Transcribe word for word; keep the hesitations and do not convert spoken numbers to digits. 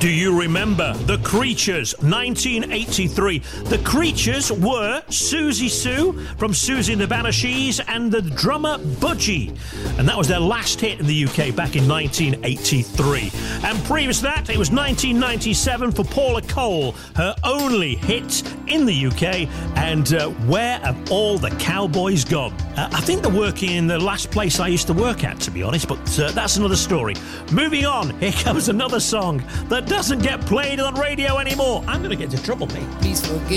Do you remember The Creatures, nineteen eighty-three? The Creatures were Susie Sue from Susie and the Banshees and the drummer Budgie. And that was their last hit in the U K back in nineteen eighty-three. And previous to that, it was nineteen ninety-seven for Paula Cole, her only hit in the U K, and uh, Where Have All the Cowboys Gone? Uh, I think they're working in the last place I used to work at, to be honest, but uh, that's another story. Moving on, here comes another song that doesn't get played on radio anymore. I'm going to get into trouble, mate. Please forgive